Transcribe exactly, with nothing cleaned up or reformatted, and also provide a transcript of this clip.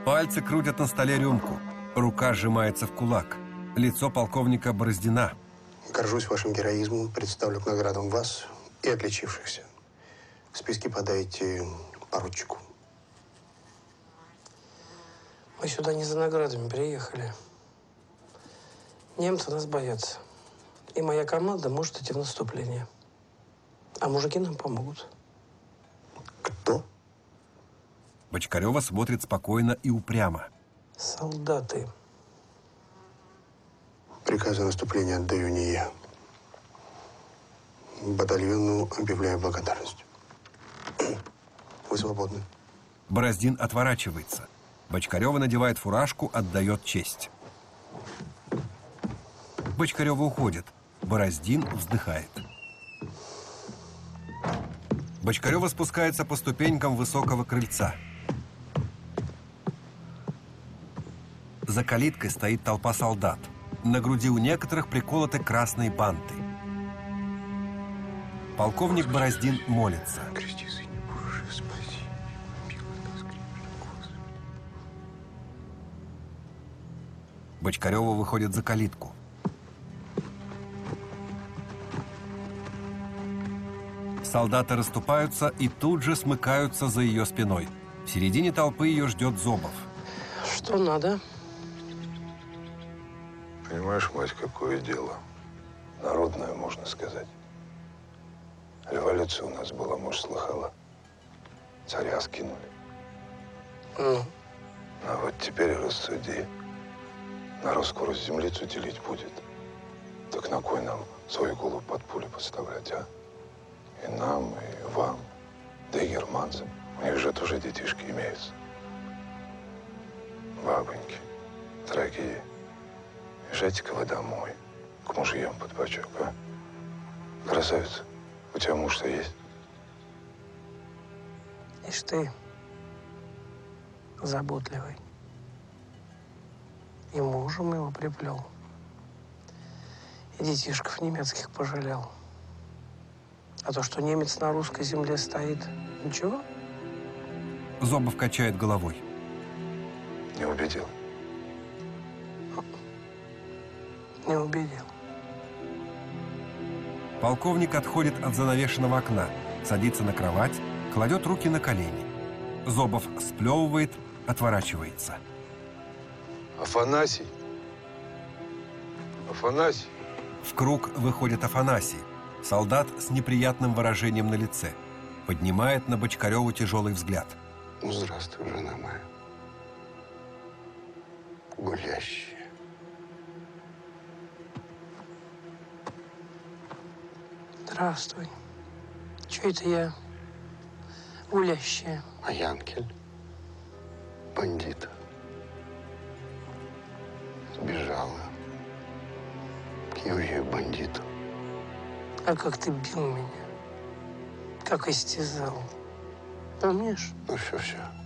Пальцы крутят на столе рюмку. Рука сжимается в кулак. Лицо полковника Бороздина. Горжусь вашим героизмом, представлю к наградам вас и отличившихся. В списке подайте поручику. Мы сюда не за наградами приехали. Немцы нас боятся. И моя команда может идти в наступление. А мужики нам помогут. Кто? Бочкарева смотрит спокойно и упрямо. Солдаты. Приказ о наступлении отдаю не я. Батальону объявляю благодарность. Вы свободны. Бороздин отворачивается. Бочкарева надевает фуражку, отдает честь. Бочкарева уходит. Бороздин вздыхает. Бочкарева спускается по ступенькам высокого крыльца. За калиткой стоит толпа солдат. На груди у некоторых приколоты красные банты. Полковник Бороздин молится. Бочкарева выходит за калитку. Солдаты расступаются и тут же смыкаются за ее спиной. В середине толпы ее ждет Зобов. Что надо? Понимаешь, мать, какое дело? Народное, можно сказать. Революция у нас была, может, слыхала. Царя скинули. Ну? А вот теперь рассуди. Народ скоро землицу делить будет. Так на кой нам свою голову под пули подставлять, а? И нам, и вам, да и германцам. У них же тоже детишки имеются. Бабоньки, дорогие, езжайте-ка вы домой, к мужьям под бочок, а? Красавица, у тебя муж-то есть? Ишь ты, заботливый. И мужем его приплел. И детишков немецких пожалел. А то, что немец на русской земле стоит, ничего? Зобов качает головой. Не убедил? Не убедил. Полковник отходит от занавешенного окна, садится на кровать, кладет руки на колени. Зобов сплевывает, отворачивается. Афанасий! Афанасий! В круг выходит Афанасий, солдат с неприятным выражением на лице. Поднимает на Бочкареву тяжелый взгляд. Ну, здравствуй, жена моя. Гулящая. Здравствуй. Чё это я гулящая? А Янкель? Бандит. Сбежала. К Юрию-бандиту. А как ты бил меня? Как истязал? Помнишь? Ну, все-все.